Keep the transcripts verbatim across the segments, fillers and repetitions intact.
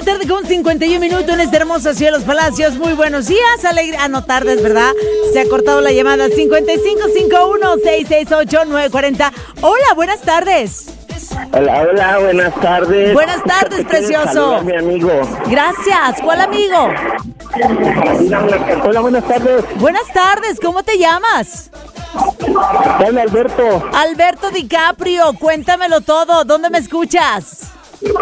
la tarde con cincuenta y un minutos en esta hermosa ciudad de Los Palacios. Muy buenos días, alegre. Ah, no tardes, ¿verdad? Se ha cortado la llamada. cincuenta y cinco cincuenta y uno, seiscientos sesenta y ocho, novecientos cuarenta. Hola, buenas tardes. Hola, hola, buenas tardes. Buenas tardes, precioso. Saludar, mi amigo. Gracias. ¿Cuál amigo? Hola, buenas tardes. Buenas tardes. ¿Cómo te llamas? Hola, Alberto. Alberto DiCaprio. Cuéntamelo todo. ¿Dónde me escuchas?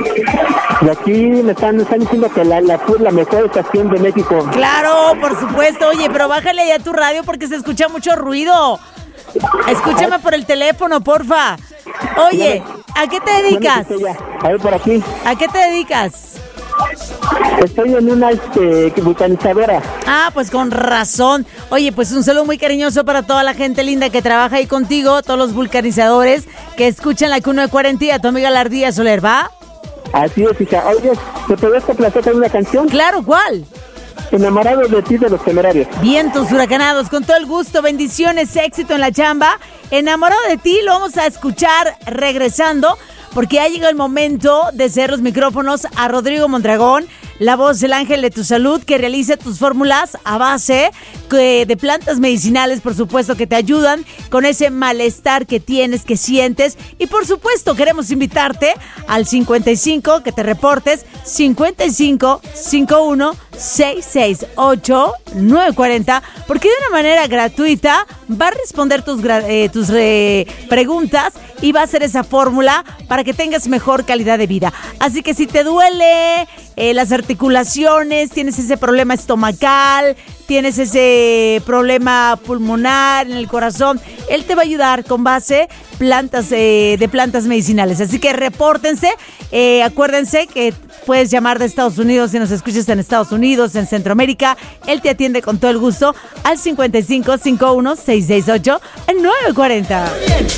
Y aquí me están, me están diciendo que la, la, la mejor estación de México. Claro, por supuesto. Oye, pero bájale ya tu radio porque se escucha mucho ruido. Escúchame por el teléfono, porfa. Oye, ¿a qué te dedicas? A ver, por aquí. ¿A qué te dedicas? Estoy en una este, vulcanizadora. Ah, pues con razón. Oye, pues un saludo muy cariñoso para toda la gente linda que trabaja ahí contigo, todos los vulcanizadores que escuchan la Q novecientos cuarenta y a tu amiga la Ardilla Soler, ¿va? Así es, hija. Oye, ¿te podrías complacer con una canción? Claro, ¿cuál? Enamorado de ti, de Los Temerarios. Vientos huracanados, con todo el gusto, bendiciones, éxito en la chamba. Enamorado de ti, lo vamos a escuchar regresando, porque ya llega el momento de ceder los micrófonos a Rodrigo Mondragón, la voz del ángel de tu salud, que realice tus fórmulas a base de plantas medicinales, por supuesto, que te ayudan con ese malestar que tienes, que sientes. Y por supuesto, queremos invitarte al cincuenta y cinco, que te reportes, cincuenta y cinco cincuenta y uno, seiscientos sesenta y ocho, novecientos cuarenta, porque de una manera gratuita va a responder tus, eh, tus eh, preguntas y va a hacer esa fórmula para que tengas mejor calidad de vida. Así que si te duele eh, las articulaciones, tienes ese problema estomacal, tienes ese problema pulmonar en el corazón, él te va a ayudar con base plantas eh, de plantas medicinales. Así que repórtense, eh, acuérdense que puedes llamar de Estados Unidos si nos escuchas en Estados Unidos, en Centroamérica. Él te atiende con todo el gusto al cincuenta y cinco cincuenta y uno, seiscientos sesenta y ocho, novecientos cuarenta.